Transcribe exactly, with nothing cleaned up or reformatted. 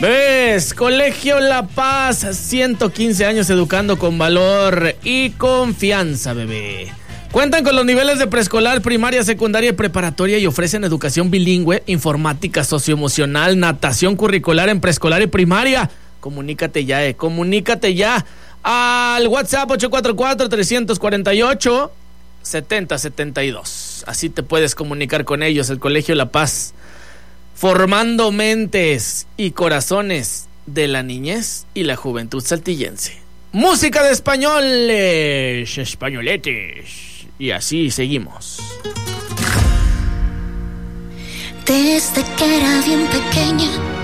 Bebés, Colegio La Paz, ciento quince años educando con valor y confianza, bebé. Cuentan con los niveles de preescolar, primaria, secundaria y preparatoria y ofrecen educación bilingüe, informática, socioemocional, natación curricular en preescolar y primaria. Comunícate ya, eh, comunícate ya al WhatsApp ocho cuatro cuatro, tres cuatro ocho, siete cero siete dos. Así te puedes comunicar con ellos, el Colegio La Paz, formando mentes y corazones de la niñez y la juventud saltillense. Música de españoles, españoletes. Y así seguimos. Desde que era bien pequeña